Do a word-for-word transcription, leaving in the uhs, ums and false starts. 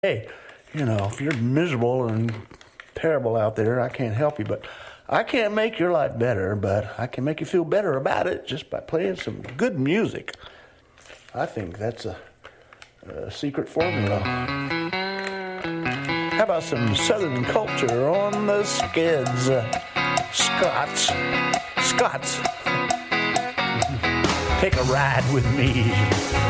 Hey, you know, if you're miserable and terrible out there, I can't help you, but I can't make your life better, but I can make you feel better about it just by playing some good music. I think that's a, a secret formula. How about some Southern culture on the skids? Uh, Scots. Scots. Take a ride with me.